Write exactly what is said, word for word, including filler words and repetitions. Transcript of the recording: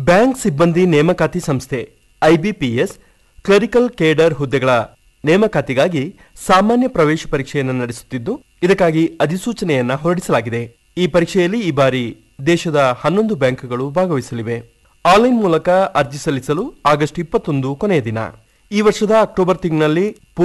Bank ಸಿಬ್ಬಂದಿ ನೇಮಕಾತಿ ಸಂಸ್ಥೆ ಐಬಿಪಿಎಸ್ ಕ್ಲರಿಕಲ್ ಕೇಡರ್ ಹುದ್ದೆಗಳ ನೇಮಕಾತಿಗಾಗಿ ಸಾಮಾನ್ಯ ಪ್ರವೇಶ ಪರೀಕ್ಷೆಯನ್ನು ನಡೆಸುತ್ತಿದ್ದು ಇದಕ್ಕಾಗಿ ಅಧಿಸೂಚನೆಯನ್ನ ಹೊರಡಿಸಲಾಗಿದೆ. ಈ ಪರೀಕ್ಷೆಯಲ್ಲಿ ಈ ಬಾರಿ ದೇಶದ ಹನ್ನೊಂದು ಬ್ಯಾಂಕ್ಗಳು ಭಾಗವಹಿಸಲಿವೆ. ಆನ್ಲೈನ್ ಮೂಲಕ ಅರ್ಜಿ ಸಲ್ಲಿಸಲು ಆಗಸ್ಟ್ ಇಪ್ಪತ್ತೊಂದು ಕೊನೆಯ ದಿನ. ಈ ವರ್ಷದ ಅಕ್ಟೋಬರ್ ತಿಂಗಳಲ್ಲಿ